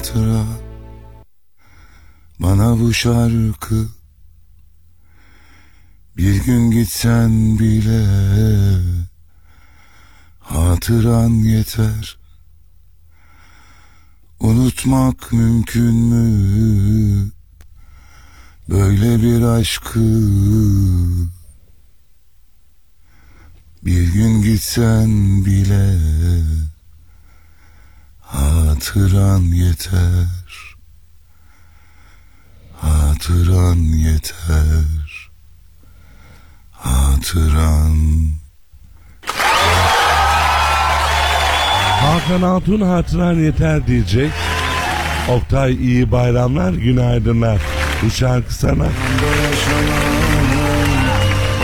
hatıra. Bana bu şarkı bir gün gitsen bile hatıran yeter. Unutmak mümkün mü böyle bir aşkı? Bir gün gitsen bile hatıran yeter. Hatıran yeter. Hatıran. Hakan Altun hatıran yeter diyecek. Oktay iyi bayramlar, günaydınlar. Bu şarkı sana.